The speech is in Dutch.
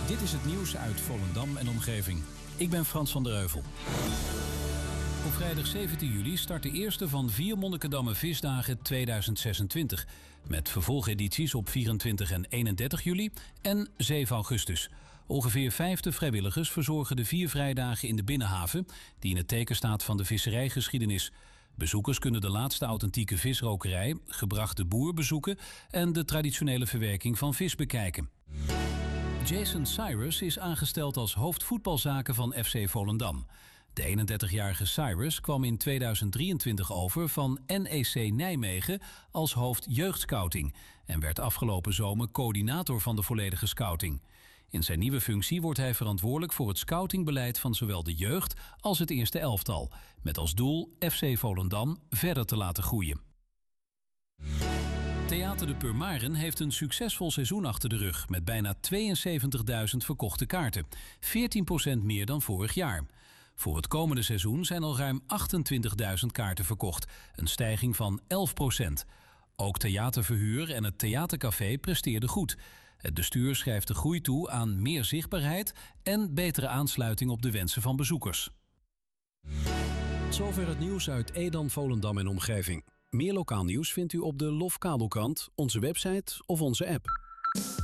Dit is het nieuws uit Volendam en omgeving. Ik ben Frans van der Heuvel. Op vrijdag 17 juli start de eerste van 4 Monnikendammer Visdagen 2026. Met vervolgedities op 24 en 31 juli en 7 augustus. Ongeveer 50 vrijwilligers verzorgen de 4 vrijdagen in de Binnenhaven, die in het teken staat van de visserijgeschiedenis. Bezoekers kunnen de laatste authentieke visrokerij, gebrachte boer bezoeken en de traditionele verwerking van vis bekijken. Jason Cyrus is aangesteld als hoofdvoetbalzaken van FC Volendam. De 31-jarige Cyrus kwam in 2023 over van NEC Nijmegen als hoofd jeugdscouting en werd afgelopen zomer coördinator van de volledige scouting. In zijn nieuwe functie wordt hij verantwoordelijk voor het scoutingbeleid van zowel de jeugd als het eerste elftal, met als doel FC Volendam verder te laten groeien. Theater de Purmaren heeft een succesvol seizoen achter de rug met bijna 72.000 verkochte kaarten, 14% meer dan vorig jaar. Voor het komende seizoen zijn al ruim 28.000 kaarten verkocht, een stijging van 11%. Ook theaterverhuur en het theatercafé presteerden goed. Het bestuur schrijft de groei toe aan meer zichtbaarheid en betere aansluiting op de wensen van bezoekers. Zover het nieuws uit Edam, Volendam en omgeving. Meer lokaal nieuws vindt u op de LOF Kabelkrant, onze website of onze app.